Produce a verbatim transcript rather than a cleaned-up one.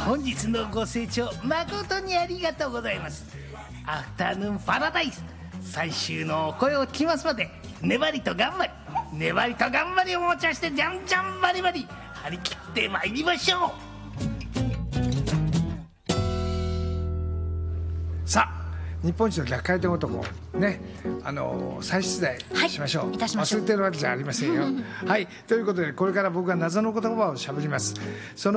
本日のご清聴誠にありがとうございます。アフターヌーンパラダイス最終のお声を聞きますまで、粘りと頑張り粘りと頑張りを持ち合わせて、じゃんじゃんバリバリ張り切ってまいりましょう。 さあ、日本一の逆回転男ね、あの再出題しましょう、 はい、いたしましょう。 忘れてるわけじゃありませんよはい、ということでこれから僕が謎の言葉をしゃべります。その